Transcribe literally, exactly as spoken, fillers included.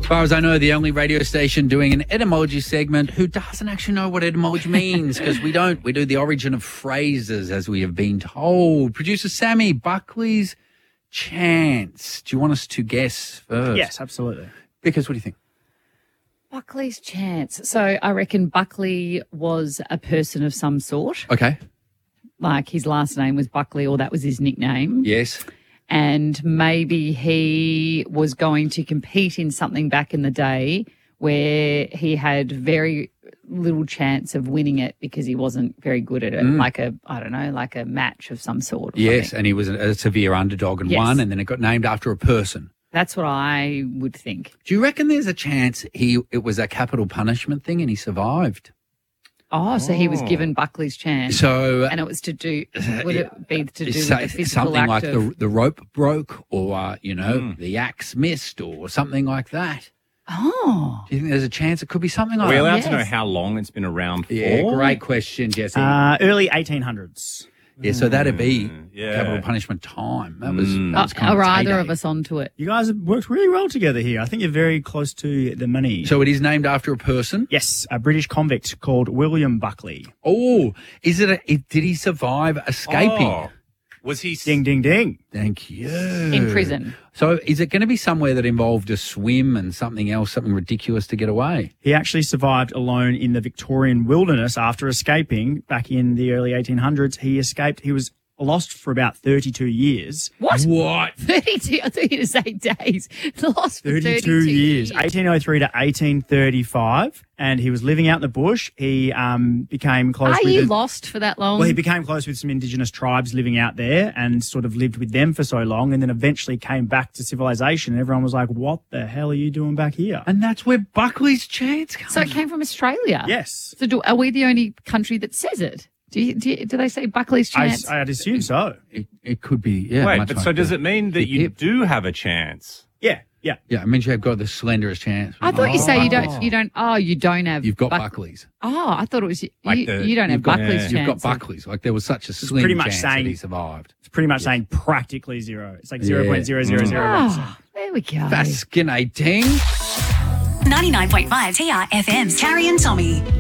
As far as I know, the only radio station doing an etymology segment who doesn't actually know what etymology means, because we don't. We do the origin of phrases, as we have been told. Producer Sammy, Buckley's chance. Do you want us to guess first? Yes, absolutely. Because what do you think? Buckley's chance. So I reckon Buckley was a person of some sort. Okay. Like his last name was Buckley, or that was his nickname. Yes. And maybe he was going to compete in something back in the day where he had very little chance of winning it because he wasn't very good at it, Mm. like a, I don't know, like a match of some sort. Or Yes, something. and he was a, a severe underdog and Yes. won, and then it got named after a person. That's what I would think. Do you reckon there's a chance he it was a capital punishment thing and he survived? Oh, so he was Oh. given Buckley's chance. So and it was to do, would it be to do with so- the physical something act like of... the the rope broke, or uh, you know, Mm. the axe missed, or something like that. Oh. Do you think there's a chance it could be something Are like we that? allowed Yes. to know how long it's been around for? Yeah, great question, Jesse. Uh, early eighteen hundreds. yeah, so that'd be Mm, yeah. capital punishment time. That was, Mm. that was kind Are of either heyday. of us onto it? You guys have worked really well together here. I think you're very close to the money. So it is named after a person. yes, a British convict called William Buckley. Oh, is it? A, it did he survive escaping? Oh. Was he... Ding, ding, ding. Thank you. In prison. So is it going to be somewhere that involved a swim and something else, something ridiculous to get away? He actually survived alone in the Victorian wilderness after escaping back in the early eighteen hundreds. He escaped. He was lost for about thirty-two years. What? What? thirty-two, I thought you were going to say days. Lost for thirty-two, thirty-two years, eighteen oh three to eighteen thirty-five, and he was living out in the bush. He um, became close Are with you the- lost for that long? Well, he became close with some indigenous tribes living out there and sort of lived with them for so long, and then eventually came back to civilization. And everyone was like, "What the hell are you doing back here?" And that's where Buckley's chance comes. so it came from Australia? Yes, So do, are we the only country that says it? Do, you, do, you, do they say Buckley's I, chance? I'd assume so. It, it could be, yeah. Wait, much but like so does the- it mean that the you hip. do have a chance? Yeah, yeah. Yeah, it means you've got the slenderest chance. I thought you Oh, say you Buckley's. don't, you don't, oh, you don't have. You've got Buck- Buckley's. Oh, I thought it was, you, Like you, the- you don't have You've got, Buckley's yeah. chance. you've got Buckley's. Like there was such a slim pretty much chance saying- that he survived. It's pretty much saying practically zero. It's like zero point zero zero zero one percent. Oh, there we go. Fascinating. ninety-nine point five T R F M's Carrie and Tommy.